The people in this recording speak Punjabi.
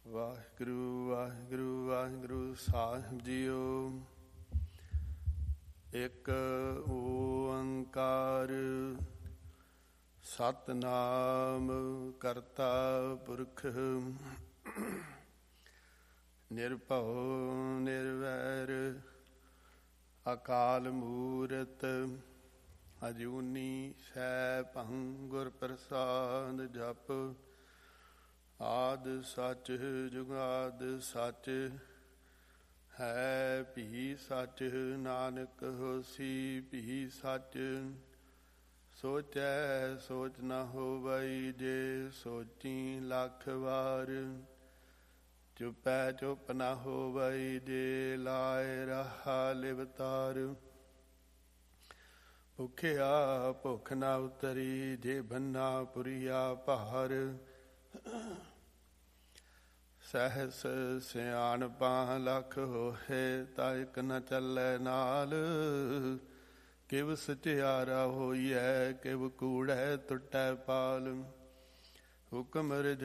ਵਾਹਿਗੁਰੂ ਵਾਹਿਗੁਰੂ ਵਾਹਿਗੁਰੂ ਸਾਹਿਬ ਜੀਓ। ਇੱਕ ਓੰਕਾਰ ਸਤਿਨਾਮ ਕਰਤਾ ਪੁਰਖ ਨਿਰਭਉ ਨਿਰਵੈਰ ਅਕਾਲ ਮੂਰਤ ਅਜੂਨੀ ਸੈਭੰ ਗੁਰ ਪ੍ਰਸਾਦ ਜਪ। ਆਦਿ ਸੱਚ ਜੁਗਾਦ ਸੱਚ ਹੈ ਭੀ ਸੱਚ ਨਾਨਕ ਹੋਸੀ ਭੀ ਸੱਚ। ਸੋਚੈ ਸੋਚ ਨ ਹੋਵਈ ਜੇ ਸੋਚੀ ਲੱਖ ਵਾਰ। ਚੁਪੈ ਚੁਪ ਨ ਹੋਵਈ ਜੇ ਲਾਇ ਰਹਾ ਲਿਵਤਾਰ। ਭੁਖਿਆ ਭੁਖ ਨ ਉਤਰੀ ਜੇ ਬੰਨਾ ਪੁਰੀਆ ਭਾਰ। ਸਹਿਸ ਸਿਆਣਪਾਂ ਲੱਖ ਹੋਏ ਤਾ ਇਕ ਨ ਚੱਲੈ ਨਾਲ। ਕਿਵ ਸਚਿਆਰਾ ਹੋਈਐ ਕਿਵ ਕੂੜੈ ਟੁੱਟੈ ਪਾਲ। ਹੁਕਮ